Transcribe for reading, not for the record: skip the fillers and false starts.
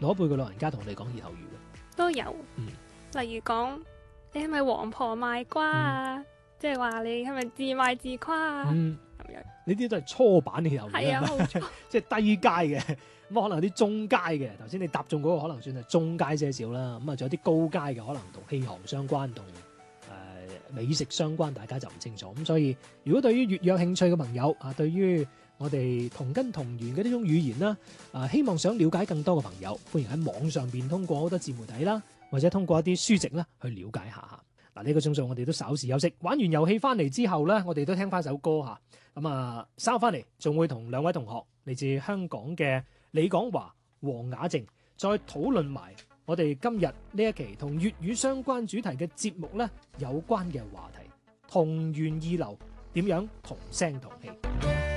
老一輩嘅老人家同你講歇後語嘅？ 都有， 嗯例如講你係咪王婆賣瓜啊？即係話你係咪自賣自誇啊？ 嗯， 咁樣呢啲都係初版嘅歇後語係啊， 啦， 冇錯， 即係低階嘅。咁可能有啲中階嘅，頭先你答中嗰個可能算係中階些少啦。咁啊，仲有啲高階嘅，可能同戲行相關，同美食相關，大家就唔清楚。咁所以，如果對於粵語有興趣嘅朋友啊，對於我哋同根同源嘅呢種語言啦，希望想了解更多嘅朋友，歡迎喺網上邊通過好多自媒體啦，或者通過一啲書籍啦去了解下。嗱，呢個鐘數我哋都稍事休息，玩完遊戲翻嚟之後咧，我哋都聽翻首歌嚇。咁啊，稍後翻嚟仲會同兩位同學嚟自香港嘅李廣華、黃雅靜，再討論埋我哋今日呢一期同粵語相關主題嘅節目咧有關嘅話題，同源異流點樣同聲同氣。